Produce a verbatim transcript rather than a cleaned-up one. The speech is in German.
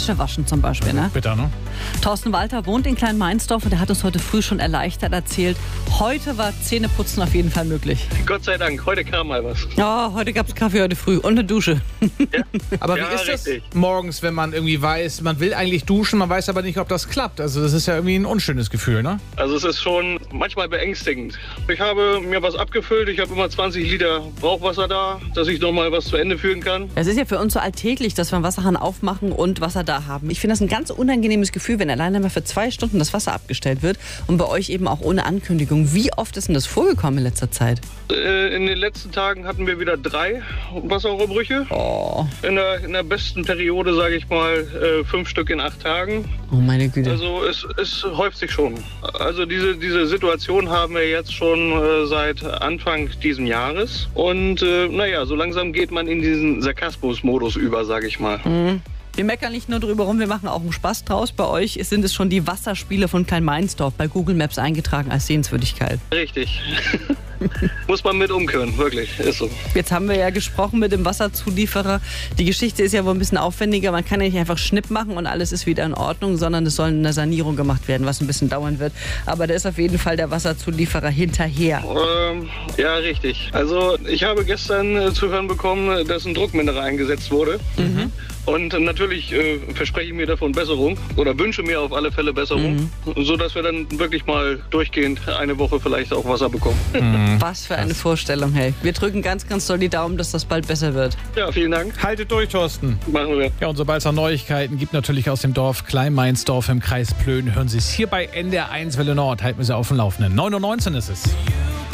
Wäsche waschen zum Beispiel. Ne? Bitter, ne? Thorsten Walter wohnt in Kleinmeinsdorf und der hat uns heute früh schon erleichtert erzählt, heute war Zähneputzen auf jeden Fall möglich. Gott sei Dank, heute kam mal was. Oh, heute gab es Kaffee, heute früh und eine Dusche. Ja. Aber Ja, wie ist das richtig. morgens, wenn man irgendwie weiß, man will eigentlich duschen, man weiß aber nicht, ob das klappt? Also das ist ja irgendwie ein unschönes Gefühl, ne? Also es ist schon manchmal beängstigend. Ich habe mir was abgefüllt, ich habe immer zwanzig Liter Brauchwasser da, dass ich noch mal was zu Ende führen kann. Es ist ja für uns so alltäglich, dass wir einen Wasserhahn aufmachen und Wasser da haben. Ich finde das ein ganz unangenehmes Gefühl, wenn alleine mal für zwei Stunden das Wasser abgestellt wird und bei euch eben auch ohne Ankündigung. Wie oft ist denn das vorgekommen in letzter Zeit? Äh, In den letzten Tagen hatten wir wieder drei Wasserrohrbrüche. Oh, In der, in der besten Periode, sage ich mal, äh, fünf Stück in acht Tagen. oh meine Güte. Also es, es häuft sich schon. Also diese, diese Situation haben wir jetzt schon äh, seit Anfang diesen Jahres. Und äh, naja, so langsam geht man in diesen Sarkasmus-Modus über, sage ich mal. Wir meckern nicht nur drüber rum, wir machen auch einen Spaß draus. Bei euch sind es schon die Wasserspiele von Kleinmeinsdorf bei Google Maps eingetragen als Sehenswürdigkeit. Richtig. Muss man mit umkönnen, wirklich. Ist so. Jetzt haben wir ja gesprochen mit dem Wasserzulieferer. Die Geschichte ist ja wohl ein bisschen aufwendiger. Man kann ja nicht einfach Schnipp machen und alles ist wieder in Ordnung, sondern es soll eine Sanierung gemacht werden, was ein bisschen dauern wird. Aber da ist auf jeden Fall der Wasserzulieferer hinterher. Ähm, ja, richtig. Also ich habe gestern äh, zu hören bekommen, dass ein Druckminderer eingesetzt wurde. Mhm. Und natürlich äh, verspreche ich mir davon Besserung oder wünsche mir auf alle Fälle Besserung, Mhm. so dass wir dann wirklich mal durchgehend eine Woche vielleicht auch Wasser bekommen. Was für eine Vorstellung, hey. Wir drücken ganz, ganz doll die Daumen, dass das bald besser wird. Ja, vielen Dank. Haltet durch, Thorsten. Machen wir. Ja, und sobald es noch Neuigkeiten gibt, natürlich aus dem Dorf Kleinmeinsdorf im Kreis Plön, hören Sie es hier bei N D R eins Welle Nord. Halten wir Sie auf dem Laufenden. neun Uhr neunzehn ist es.